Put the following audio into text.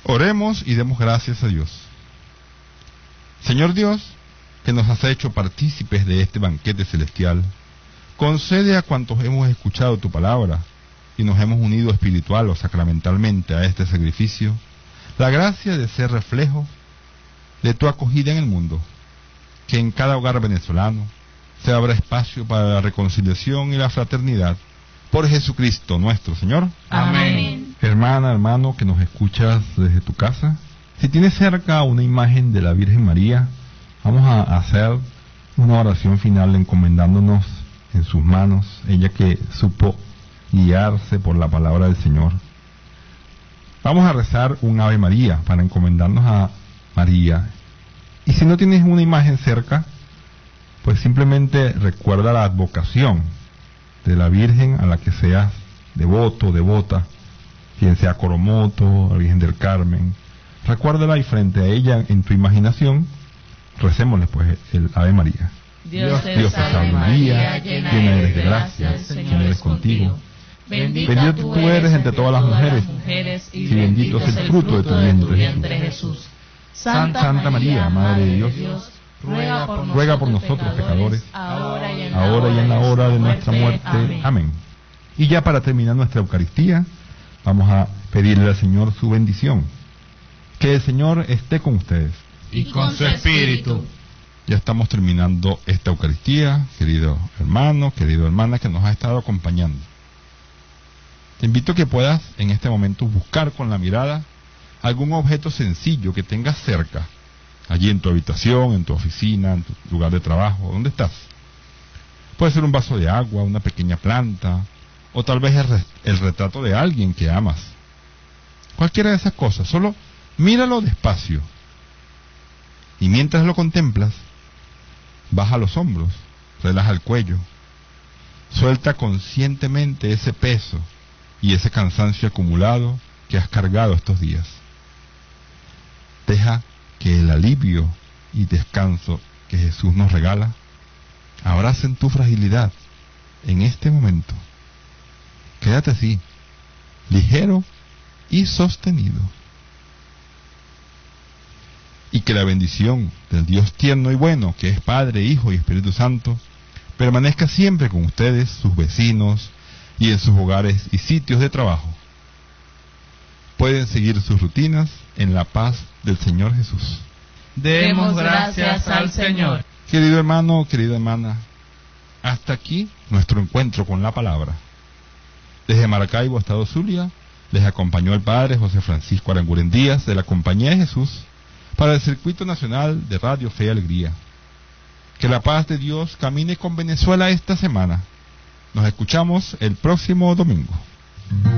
Oremos y demos gracias a Dios. Señor Dios, que nos has hecho partícipes de este banquete celestial, concede a cuantos hemos escuchado tu palabra y nos hemos unido espiritual o sacramentalmente a este sacrificio, la gracia de ser reflejo de tu acogida en el mundo, que en cada hogar venezolano se abra espacio para la reconciliación y la fraternidad, por Jesucristo nuestro Señor. Amén. Hermana, hermano, que nos escuchas desde tu casa, si tienes cerca una imagen de la Virgen María, vamos a hacer una oración final encomendándonos en sus manos, ella que supo guiarse por la palabra del Señor. Vamos a rezar un Ave María para encomendarnos a María. Y si no tienes una imagen cerca, pues simplemente recuerda la advocación de la Virgen a la que seas devoto, devota, quien sea Coromoto, la Virgen del Carmen. Recuérdala y frente a ella en tu imaginación, recémosle pues el Ave María. Dios te salve María, llena eres de gracia, el Señor es contigo. Bendita tú eres entre todas las mujeres, y bendito es el fruto de tu vientre, Jesús. Santa María, Madre de Dios, ruega por nosotros pecadores, ahora y en la hora de nuestra muerte. Amén. Y ya para terminar nuestra Eucaristía, vamos a pedirle al Señor su bendición. Que el Señor esté con ustedes. Y con su espíritu. Ya estamos terminando esta Eucaristía, querido hermano, querida hermana que nos ha estado acompañando. Te invito a que puedas en este momento buscar con la mirada algún objeto sencillo que tengas cerca, allí en tu habitación, en tu oficina, en tu lugar de trabajo, ¿dónde estás? Puede ser un vaso de agua, una pequeña planta, o tal vez el retrato de alguien que amas. Cualquiera de esas cosas, solo míralo despacio. Y mientras lo contemplas, baja los hombros, relaja el cuello, suelta conscientemente ese peso y ese cansancio acumulado que has cargado estos días. Deja que el alivio y descanso que Jesús nos regala abracen tu fragilidad en este momento. Quédate así, ligero y sostenido. Y que la bendición del Dios tierno y bueno, que es Padre, Hijo y Espíritu Santo, permanezca siempre con ustedes, sus vecinos y en sus hogares y sitios de trabajo. Pueden seguir sus rutinas en la paz del Señor Jesús. Demos gracias al Señor. Querido hermano, querida hermana, hasta aquí nuestro encuentro con la palabra. Desde Maracaibo, Estado Zulia, les acompañó el Padre José Francisco Aranguren Díaz de la Compañía de Jesús para el Circuito Nacional de Radio Fe y Alegría. Que la paz de Dios camine con Venezuela esta semana. Nos escuchamos el próximo domingo.